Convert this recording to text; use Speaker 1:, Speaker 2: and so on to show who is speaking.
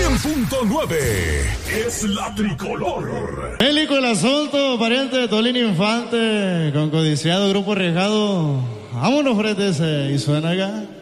Speaker 1: 100.9 es la tricolor.
Speaker 2: Bélico el asunto, pariente de Tolín Infante, con codiciado grupo arriesgado. Vámonos, frente ese, y suena acá.